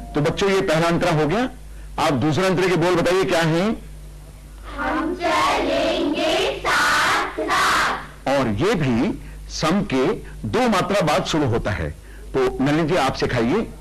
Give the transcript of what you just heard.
तो बच्चों ये पहला अंतरा हो गया। आप दूसरा अंतरे के बोल बताइए क्या है? हम चलेंगे साथ साथ। और ये भी सम के 2 मात्रा बाद शुरू होता है। तो नलिनी जी आप सिखाइए।